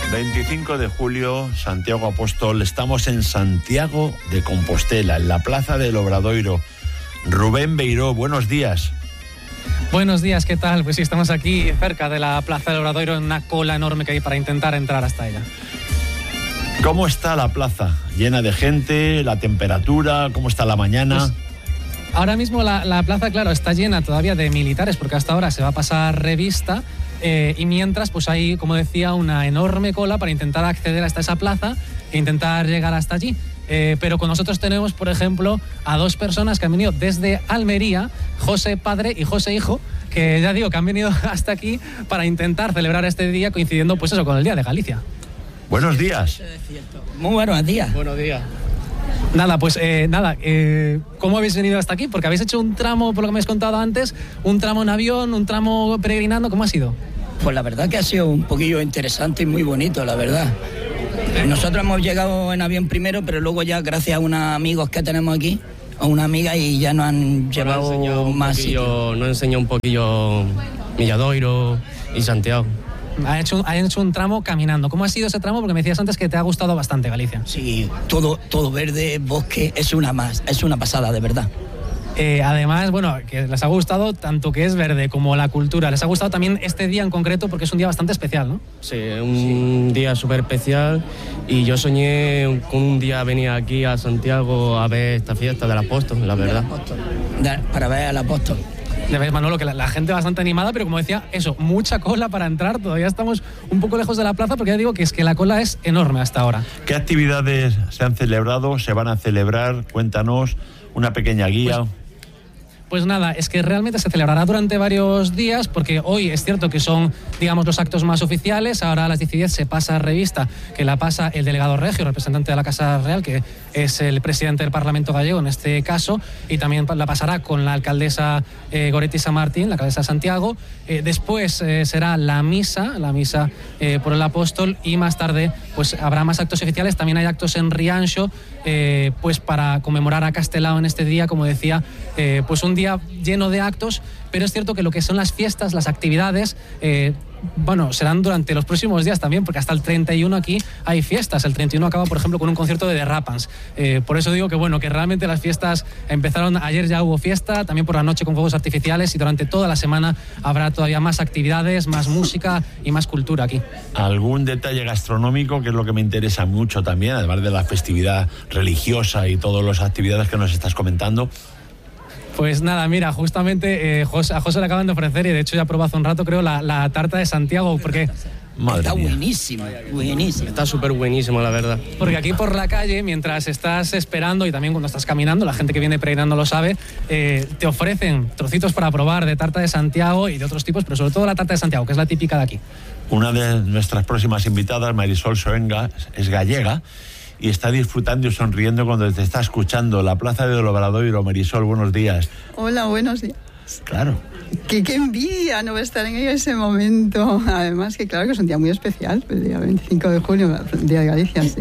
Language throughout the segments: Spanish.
25 de julio, Santiago Apóstol. Estamos en Santiago de Compostela, en la Plaza del Obradoiro. Rubén Beiró, buenos días. Buenos días, ¿qué tal? Pues sí, estamos aquí cerca de la Plaza del Obradoiro en una cola enorme que hay para intentar entrar hasta ella. ¿Cómo está la plaza? ¿Llena de gente? ¿La temperatura? ¿Cómo está la mañana? Pues ahora mismo la plaza, claro, está llena todavía de militares porque hasta ahora se va a pasar revista y mientras pues hay, como decía, una enorme cola para intentar acceder hasta esa plaza e intentar llegar hasta allí. Pero con nosotros tenemos, por ejemplo, a dos personas que han venido desde Almería, José padre y José hijo, que ya digo que han venido hasta aquí para intentar celebrar este día coincidiendo pues eso con el Día de Galicia. Buenos días. Muy buenos días. Buenos días. Nada, pues ¿cómo habéis venido hasta aquí? Porque habéis hecho un tramo, por lo que me habéis contado antes, un tramo en avión, un tramo peregrinando, ¿cómo ha sido? Pues la verdad que ha sido un poquillo interesante y muy bonito, la verdad. Nosotros hemos llegado en avión primero, pero luego ya gracias a unos amigos que tenemos aquí, a una amiga, y ya nos han llevado más sitios. Nos enseñó un poquillo Milladoiro y Santiago. Ha hecho un tramo caminando. ¿Cómo ha sido ese tramo? Porque me decías antes que te ha gustado bastante Galicia. Sí, todo verde, bosque, es una pasada, de verdad. Además, bueno, que les ha gustado tanto que es verde como la cultura. Les ha gustado también este día en concreto porque es un día bastante especial, ¿no? Sí, un día súper especial y yo soñé con un día venir aquí a Santiago a ver esta fiesta del apóstol, la verdad. Para ver al apóstol. Ya ves, Manolo, que la gente bastante animada, pero como decía, eso, mucha cola para entrar. Todavía estamos un poco lejos de la plaza porque ya digo que es que la cola es enorme hasta ahora. ¿Qué actividades se han celebrado, se van a celebrar? Cuéntanos, una pequeña guía. Pues nada, es que realmente se celebrará durante varios días porque hoy es cierto que son, digamos, los actos más oficiales. Ahora a las 10:10 se pasa revista, que la pasa el delegado regio, representante de la Casa Real, que es el presidente del Parlamento gallego en este caso, y también la pasará con la alcaldesa Goretti San Martín, la alcaldesa de Santiago. Después será la misa por el apóstol y más tarde pues habrá más actos oficiales. También hay actos en Rianxo pues para conmemorar a Castelao en este día, como decía, pues un día lleno de actos, pero es cierto que lo que son las fiestas, las actividades, serán durante los próximos días también, porque hasta el 31 aquí hay fiestas. El 31 acaba, por ejemplo, con un concierto de The Rapans. Por eso digo que realmente las fiestas empezaron ayer, ya hubo fiesta, también por la noche con fuegos artificiales, y durante toda la semana habrá todavía más actividades, más música y más cultura aquí. ¿Algún detalle gastronómico, que es lo que me interesa mucho también, además de la festividad religiosa y todas las actividades que nos estás comentando? Pues nada, mira, justamente a José le acaban de ofrecer, y de hecho ya probó hace un rato, creo, la tarta de Santiago, porque... Está buenísima. Está súper buenísima, la verdad. Porque aquí por la calle, mientras estás esperando y también cuando estás caminando, la gente que viene peregrinando lo sabe, te ofrecen trocitos para probar de tarta de Santiago y de otros tipos, pero sobre todo la tarta de Santiago, que es la típica de aquí. Una de nuestras próximas invitadas, Marisol Soenga, es gallega y está disfrutando y sonriendo cuando te está escuchando. La Plaza del Obradoiro. Marisol, buenos días. Hola, buenos días. Claro. Qué envidia no estar en ese momento. Además que claro que es un día muy especial, el día 25 de julio, el Día de Galicia, sí.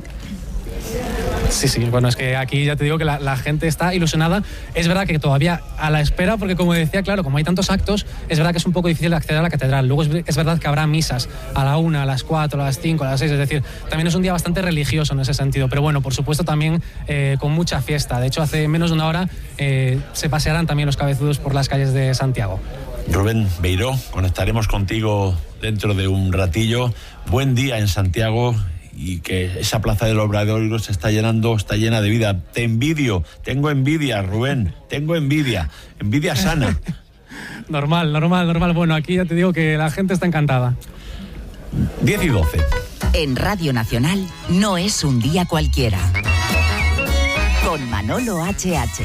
Sí, bueno, es que aquí ya te digo que la gente está ilusionada. Es verdad que todavía a la espera, porque como decía, claro, como hay tantos actos, es verdad que es un poco difícil acceder a la catedral. Luego es verdad que habrá misas a la 1, a las 4, a las 5, a las 6, es decir, también es un día bastante religioso en ese sentido. Pero bueno, por supuesto también con mucha fiesta. De hecho, hace menos de una hora se pasearán también los cabezudos por las calles de Santiago. Rubén Beiró, conectaremos contigo dentro de un ratillo. Buen día en Santiago, y que esa Plaza del Obradoiro se está llenando, está llena de vida. Te envidio, tengo envidia, Rubén, tengo envidia sana. Normal. Bueno, aquí ya te digo que la gente está encantada. 10 y 12. En Radio Nacional no es un día cualquiera. Con Manolo H.H.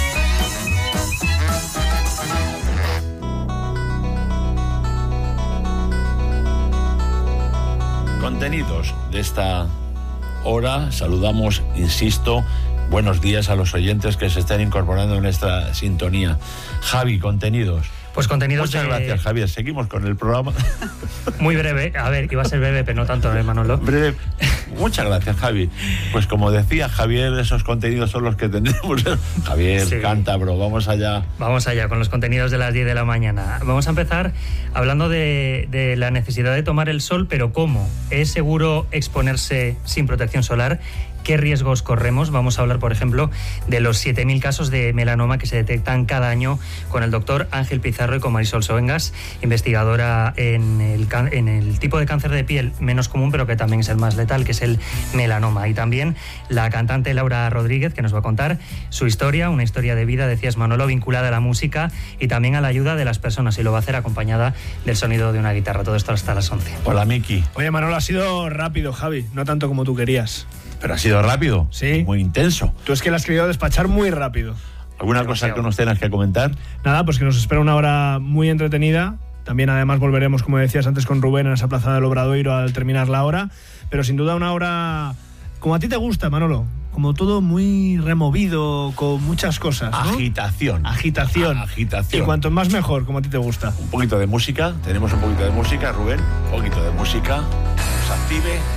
Contenidos de esta hora. Saludamos, insisto, buenos días a los oyentes que se están incorporando en esta sintonía. Javi, contenidos. Pues contenidos Muchas gracias, Javier. Seguimos con el programa. Muy breve. A ver, iba a ser breve, pero no tanto, Manolo. Breve. Muchas gracias, Javi. Pues como decía Javier, esos contenidos son los que tendremos. Javier, Sí. cántabro, vamos allá. Vamos allá con los contenidos de las 10 de la mañana. Vamos a empezar hablando de la necesidad de tomar el sol, pero ¿cómo? ¿Es seguro exponerse sin protección solar? ¿Qué riesgos corremos? Vamos a hablar, por ejemplo, de los 7.000 casos de melanoma que se detectan cada año con el doctor Ángel Pizarro y con Marisol Soengas, investigadora en el tipo de cáncer de piel menos común, pero que también es el más letal, que es el melanoma. Y también la cantante Laura Rodríguez, que nos va a contar su historia, una historia de vida, decías Manolo, vinculada a la música y también a la ayuda de las personas, y lo va a hacer acompañada del sonido de una guitarra. Todo esto hasta las 11. Hola, Miki. Oye, Manolo, ha sido rápido, Javi, no tanto como tú querías. Pero ha sido rápido. Sí. Muy intenso. Tú es que la has querido despachar muy rápido. ¿Alguna cosa que nos tengas que comentar? Nada, pues que nos espera una hora muy entretenida. También, además, volveremos, como decías antes, con Rubén en esa plaza del Obradoiro al terminar la hora. Pero sin duda una hora como a ti te gusta, Manolo. Como todo muy removido, con muchas cosas, ¿no? Agitación. Agitación. Agitación. Y cuanto más mejor, como a ti te gusta. Un poquito de música. Tenemos un poquito de música, Rubén. Un poquito de música. Nos active.